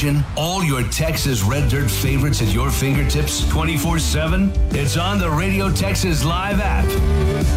imagine all your Texas Red Dirt favorites at your fingertips 24/7? It's on the Radio Texas Live app.